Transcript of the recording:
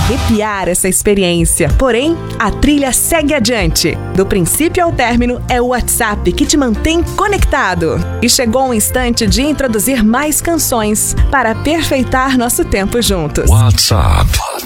arrepiar essa experiência. Porém, a trilha segue adiante. Do princípio ao término, é o WhatsApp que te mantém conectado. E chegou o instante de introduzir mais canções para perfeitar nosso tempo juntos. WhatsApp.